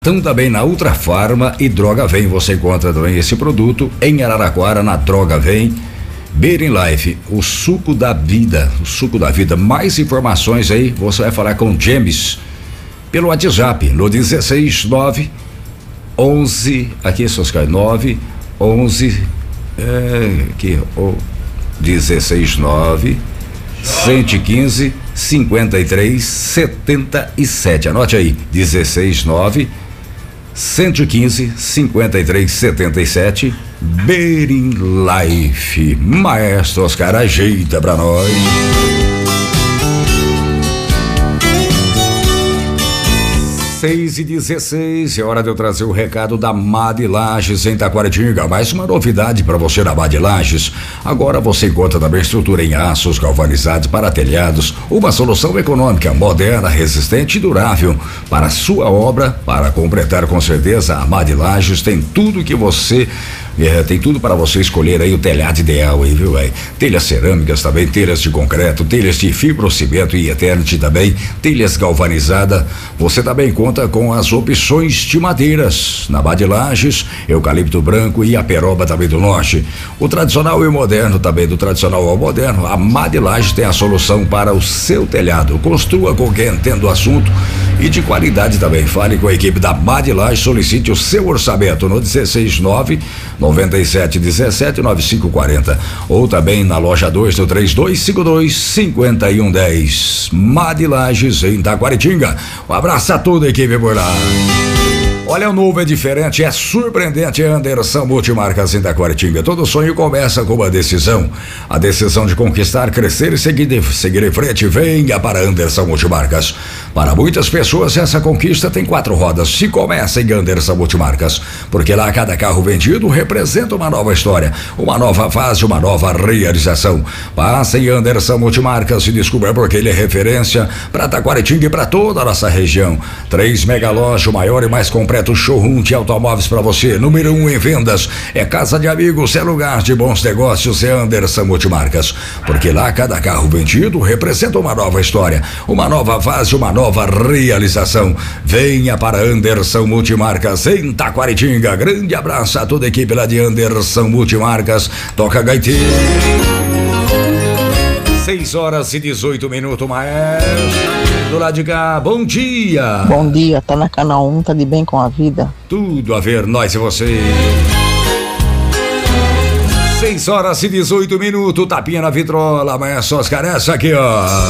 Então também na Ultra Farma e Droga Vem, você encontra também esse produto em Araraquara, na Droga Vem. Beer in Life, o suco da vida, mais informações aí, você vai falar com James pelo WhatsApp, no 169 11, aqui Soscar, 9 11 aqui, 169 115 53 77, anote aí, 169 115 53 77. Beer in Life. Maestro Oscar, ajeita pra nós. 6h16, é hora de eu trazer o recado da Madi Lages em Taquaritinga. Mais uma novidade para você da Madi Lages. Agora você encontra também estrutura em aços galvanizados para telhados. Uma solução econômica, moderna, resistente e durável para a sua obra. Para completar com certeza, a Madi Lages tem tudo que você tem tudo para você escolher aí o telhado ideal aí, viu, aí? Telhas cerâmicas também, telhas de concreto, telhas de fibrocimento e Eternity também, telhas galvanizadas. Você também conta com as opções de madeiras na Madi Lages, eucalipto branco e a peroba também do norte. O tradicional e o moderno também, do tradicional ao moderno, a Madi Lages tem a solução para o seu telhado. Construa com quem entenda o assunto e de qualidade também. Fale com a equipe da Madi Lages, solicite o seu orçamento no 169 97 17 9540 ou também na loja 2 do 3252 5110. Madi Lages em Taquaritinga. Um abraço a toda a equipe por lá. Olha, o novo é diferente, é surpreendente. Anderson Multimarcas em Taquaritinga. Todo sonho começa com uma decisão. A decisão de conquistar, crescer e seguir em frente. Venha para Anderson Multimarcas. Para muitas pessoas, essa conquista tem 4 rodas. Se começa em Anderson Multimarcas, porque lá cada carro vendido representa uma nova história, uma nova fase, uma nova realização. Passa em Anderson Multimarcas e descubra porque ele é referência para Taquaritinga e para toda a nossa região. 3 mega lojas, o maior e mais completo showroom de automóveis para você. Número 1 em vendas. É casa de amigos, é lugar de bons negócios, é Anderson Multimarcas. Porque lá cada carro vendido representa uma nova história, uma nova fase, uma nova realização. Venha para Anderson Multimarcas em Taquaritinga. Grande abraço a toda a equipe lá de Anderson Multimarcas. Toca Gaitê. 6h18, maestro. Do lado de cá, bom dia. Bom dia, tá na Canal 1, tá de bem com a vida? Tudo a ver, nós e você. 6h18, tapinha na vitrola, maestro Oscar, essa aqui, ó.